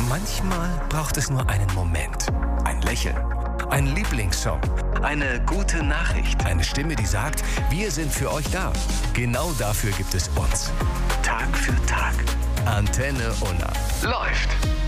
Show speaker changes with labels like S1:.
S1: Manchmal braucht es nur einen Moment, ein Lächeln, ein Lieblingssong, eine gute Nachricht, eine Stimme, die sagt, wir sind für euch da. Genau dafür gibt es uns. Tag für Tag. Antenne Unna läuft.